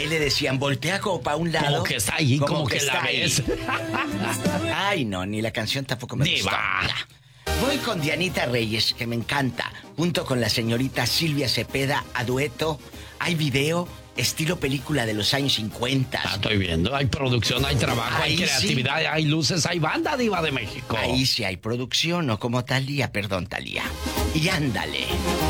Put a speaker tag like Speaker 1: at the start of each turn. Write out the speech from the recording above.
Speaker 1: le decían, voltea como para un lado.
Speaker 2: Como que está ahí, como que la
Speaker 1: está
Speaker 2: ves.
Speaker 1: Ay, no, ni la canción tampoco me gustó. Voy con Dianita Reyes, que me encanta, junto con la señorita Silvia Cepeda, a dueto. Hay video, estilo película de los años 50.
Speaker 2: Estoy viendo, hay producción, hay trabajo,
Speaker 1: Ahí
Speaker 2: hay creatividad,
Speaker 1: sí.
Speaker 2: hay luces, hay banda, Diva de México.
Speaker 1: Ahí sí hay producción, no como Talía, Y ándale.